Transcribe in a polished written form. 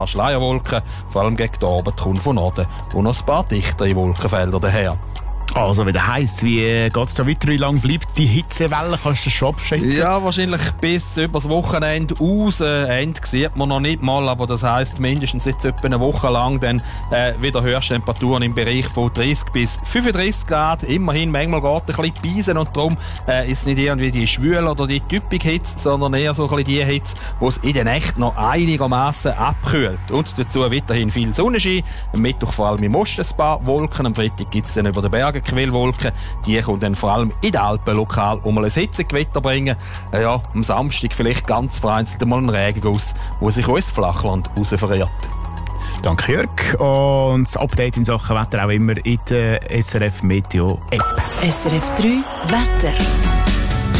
Schleierwolken, vor allem gegen den Abend kommt von Norden und noch ein paar dichtere Wolkenfelder daher. Also, wenn heisst, wie geht es da weiter? Wie lange bleibt die Hitzewelle? Kannst du das schon abschätzen? Ja, wahrscheinlich bis übers Wochenende aus. Ende sieht man noch nicht mal, aber das heisst mindestens jetzt etwa eine Woche lang dann wieder Höchsttemperaturen im Bereich von 30 bis 35 Grad. Immerhin, manchmal geht ein bisschen Beisen und darum ist es nicht irgendwie die schwüle oder die typische Hitze, sondern eher so ein bisschen die Hitze, die es in der Nacht noch einigermaßen abkühlt. Und dazu weiterhin viel Sonnenschein. Am Mittwoch vor allem im Osten ein paar Wolken. Am Freitag gibt es dann über den Bergen Quellwolken, die kommen dann vor allem in den Alpen lokal um ein Hitzegewitter bringen. Ja, am Samstag vielleicht ganz vereinzelt mal ein Regenguss, der sich auch ins Flachland raus verirrt. Danke, Jörg. Und das Update in Sachen Wetter auch immer in der SRF Meteo App. SRF 3 Wetter.